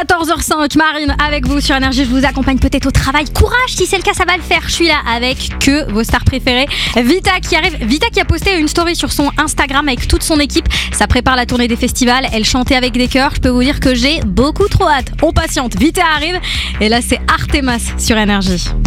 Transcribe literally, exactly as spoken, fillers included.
quatorze heures cinq, Marine avec vous sur Énergie. Je vous accompagne peut-être au travail. Courage, si c'est le cas, ça va le faire. Je suis là avec que vos stars préférées. Vita qui arrive. Vita qui a posté une story sur son Instagram avec toute son équipe. Ça prépare la tournée des festivals. Elle chantait avec des chœurs. Je peux vous dire que j'ai beaucoup trop hâte. On patiente. Vita arrive. Et là, c'est Artemas sur Énergie.